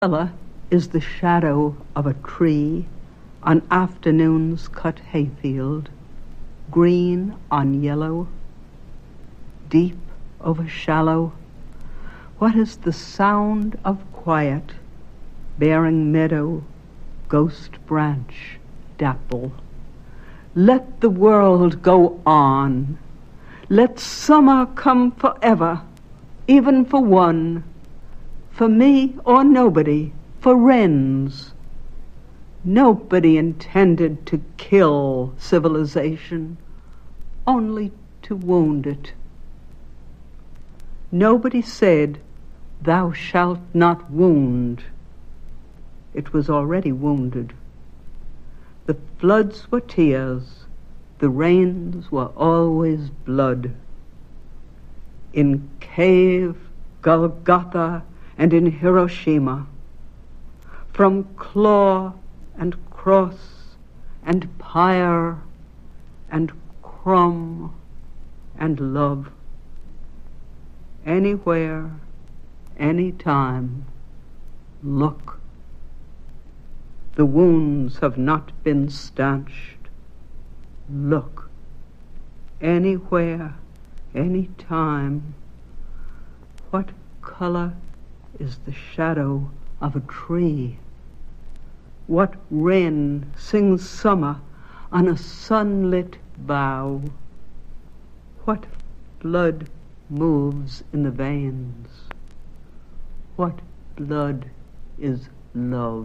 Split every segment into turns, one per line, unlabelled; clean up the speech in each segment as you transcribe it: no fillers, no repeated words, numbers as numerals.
Color is the shadow of a tree on afternoon's cut hayfield, green on yellow, deep over shallow. What is the sound of quiet, bearing meadow, ghost branch, dapple? Let the world go on. Let summer come forever, even for one, for me or nobody, for wrens. Nobody intended to kill civilization, only to wound it. Nobody said, "Thou shalt not wound." It was already wounded. The floods were tears, the rains were always blood. In cave, Golgotha, and in Hiroshima, from claw and cross and pyre and crumb and love, anywhere, anytime, look. The wounds have not been stanched. Look, anywhere, anytime. What color is the shadow of a tree? What wren sings summer on a sunlit bough? What blood moves in the veins? What blood is love?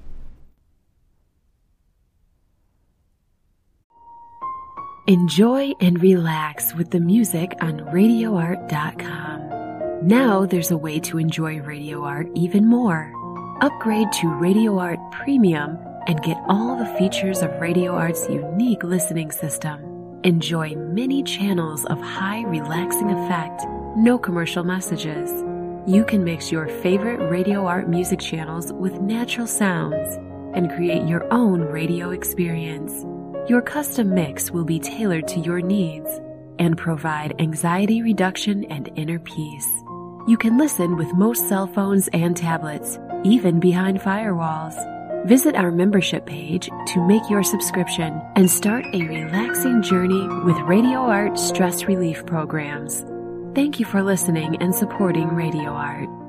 Enjoy and relax with the music on RadioArt.com. Now there's a way to enjoy Radio Art even more. Upgrade to Radio Art Premium and get all the features of Radio Art's unique listening system. Enjoy many channels of high relaxing effect, no commercial messages. You can mix your favorite Radio Art music channels with natural sounds and create your own radio experience. Your custom mix will be tailored to your needs and provide anxiety reduction and inner peace. You can listen with most cell phones and tablets, even behind firewalls. Visit our membership page to make your subscription and start a relaxing journey with Radio Art stress relief programs. Thank you for listening and supporting Radio Art.